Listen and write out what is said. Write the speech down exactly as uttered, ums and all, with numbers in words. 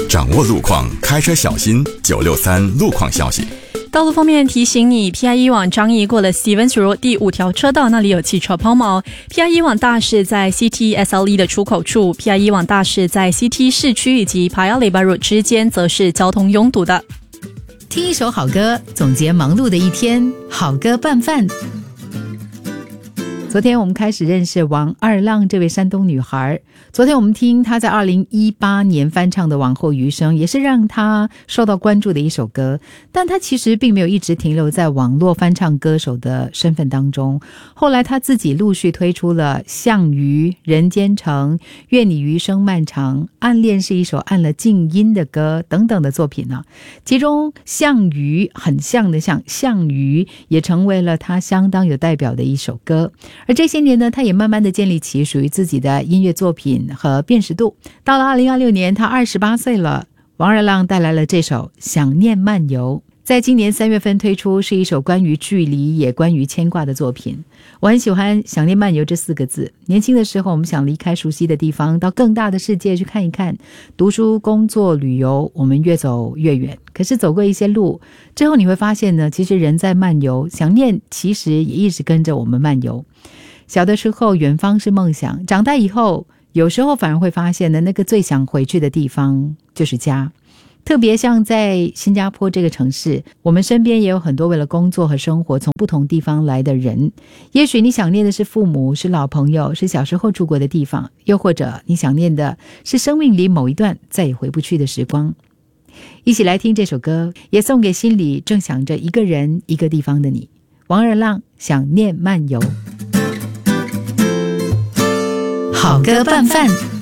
掌握路况，开车小心。九六三路况消息。 道路方面提醒你 P I 一 往张掖过了 Stevens Road 第五条车道，那里有汽车抛锚。 P I 一 往大市在 C T S L E 的出口处， P I 一 往大市在 C T 市区以及 Paya Lebar Road 之间则是交通拥堵的。 听一首好歌，总结忙碌的一天，好歌拌饭。昨天我们开始认识王二浪这位山东女孩，昨天我们听她在二零一八年翻唱的《往后余生》，也是让她受到关注的一首歌，但她其实并没有一直停留在网络翻唱歌手的身份当中。后来她自己陆续推出了《项羽》、《人间城》、《愿你余生漫长》、《暗恋是一首按了静音的歌》等等的作品呢。其中《项羽》很像的像项羽也成为了她相当有代表的一首歌。而这些年呢，他也慢慢的建立起属于自己的音乐作品和辨识度。到了二零二六年，他二十八岁了，王二浪带来了这首《想念漫游》，在今年三月份推出，是一首关于距离也关于牵挂的作品。我很喜欢《想念漫游》这四个字。年轻的时候，我们想离开熟悉的地方，到更大的世界去看一看，读书、工作、旅游，我们越走越远。可是走过一些路之后，你会发现呢，其实人在漫游，想念其实也一直跟着我们漫游。小的时候远方是梦想，长大以后有时候反而会发现呢，那个最想回去的地方就是家。特别像在新加坡这个城市，我们身边也有很多为了工作和生活从不同地方来的人。也许你想念的是父母，是老朋友，是小时候住过的地方，又或者你想念的是生命里某一段再也回不去的时光。一起来听这首歌，也送给心里正想着一个人一个地方的你。王二浪，想念漫游。好歌拌饭。